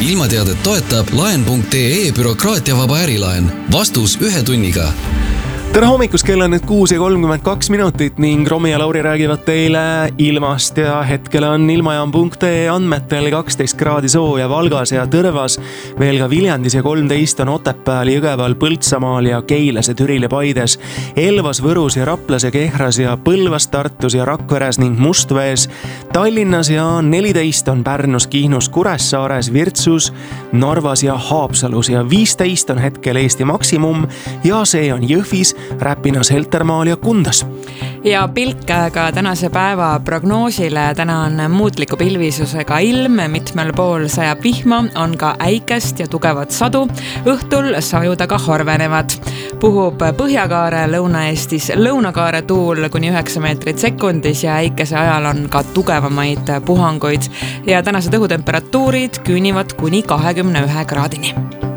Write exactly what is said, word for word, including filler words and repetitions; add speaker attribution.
Speaker 1: ilmateadet toetab laen punkt ee bürokraatiavaba ärilaen. Vastus ühe tunniga.
Speaker 2: Tere hommikust, kell on nüüd kuus ja kolmkümmend kaks minutit ning Romi ja Lauri räägivad teile ilmast ja hetkel on ilmajaam punkt ee andmetel kaksteist kraadi sooja Valgas ja Tõrvas, veel ka Viljandis ja kolmteist on Otepääl, Jõgeval, Põltsamaal ja Keilas ja Türil ja Paides, Elvas, Võrus ja Raplas ja Kehras ja Põlvas, Tartus ja Rakveres ning Mustvees, Tallinnas ja neliteist on Pärnus, Kihnus, Kuressaares, Virtsus, Narvas ja Haapsalus ja viisteist on hetkel Eesti maksimum ja see on Jõhvis, Räpinas, Heltermaal ja Kundas.
Speaker 3: Ja pilk ka tänase päeva prognoosile. Täna on muutliku pilvisusega ilm, mitmel pool sajab vihma, on ka äikest ja tugevat sadu. Õhtul sajud aga harvenevad. Puhub Põhjakaare, Lõuna-Eestis lõunakaare tuul kuni üheksa meetrit sekundis ja äikese ajal on ka tugevamaid puhanguid. Ja tänased õhutemperatuurid küünivad kuni kahekümne ühe kraadini.